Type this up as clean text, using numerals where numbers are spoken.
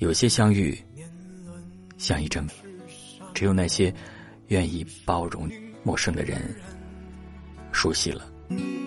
有些相遇像一阵，只有那些愿意包容陌生的人熟悉了。